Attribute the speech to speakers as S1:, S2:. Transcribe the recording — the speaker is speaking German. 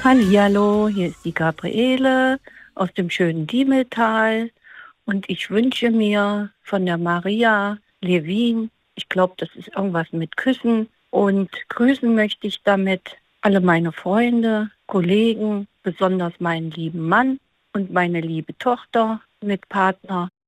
S1: Hallihallo, hier ist die Gabriele aus dem schönen Diemeltal und ich wünsche mir von der Maria Levin, ich glaube, das ist irgendwas mit Küssen, und grüßen möchte ich damit alle meine Freunde, Kollegen, besonders meinen lieben Mann und meine liebe Tochter mit Partner.